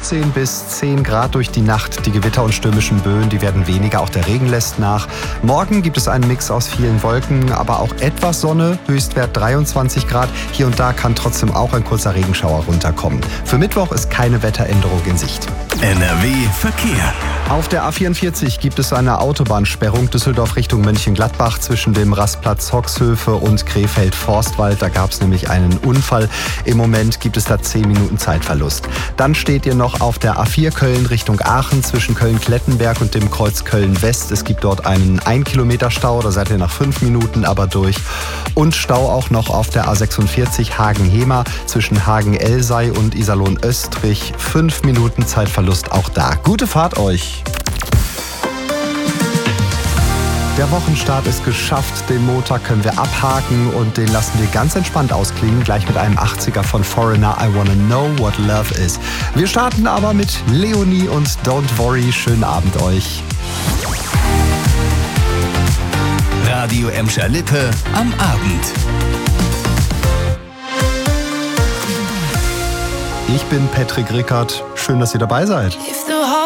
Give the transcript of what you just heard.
15 bis 10 Grad durch die Nacht. Die Gewitter und stürmischen Böen, die werden weniger. Auch der Regen lässt nach. Morgen gibt es einen Mix aus vielen Wolken, aber auch etwas Sonne. Höchstwert 23 Grad. Hier und da kann trotzdem auch ein kurzer Regenschauer runterkommen. Für Mittwoch ist keine Wetteränderung in Sicht. NRW Verkehr. Auf der A44 gibt es eine Autobahnsperrung Düsseldorf Richtung Mönchengladbach zwischen dem Rastplatz Hoxhöfe und Krefeld-Forstwald. Da gab es nämlich einen Unfall. Im Moment gibt es da 10 Minuten Zeitverlust. Dann steht ihr noch auf der A4 Köln Richtung Aachen zwischen Köln-Klettenberg und dem Kreuz Köln-West. Es gibt dort einen 1 Kilometer Stau, da seid ihr nach 5 Minuten aber durch. Und Stau auch noch auf der A46 Hagen-Hemer zwischen Hagen-Elsei und Iserlohn-Östrich. 5 Minuten Zeitverlust auch da. Gute Fahrt euch! Der Wochenstart ist geschafft, den Montag können wir abhaken und den lassen wir ganz entspannt ausklingen, gleich mit einem 80er von Foreigner, I Wanna Know What Love Is. Wir starten aber mit Leonie und Don't Worry. Schönen Abend euch. Radio Emscher Lippe am Abend. Ich bin Patrick Rickert. Schön, dass ihr dabei seid.